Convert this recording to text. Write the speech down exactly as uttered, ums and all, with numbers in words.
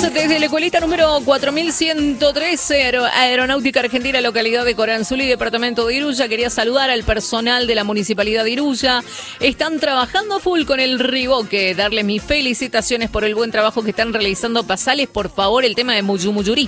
desde la escuelita número cuatro mil ciento trece, Aer- Aeronáutica Argentina, localidad de Coranzuli, departamento de Iruya. Quería saludar al personal de la Municipalidad de Iruya. Están trabajando a full con el riboque. Darles mis felicitaciones por el buen trabajo que están realizando. Pasales, por favor, el tema de Muyumuyurí.